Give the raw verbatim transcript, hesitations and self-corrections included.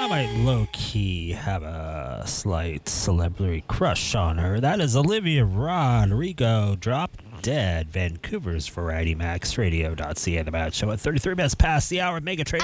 I might low-key have a slight celebrity crush on her. That is Olivia Rodrigo, Drop Dead, Vancouver's Variety Max Radio.ca, The Bad Show at thirty-three minutes past the hour. Mega Train.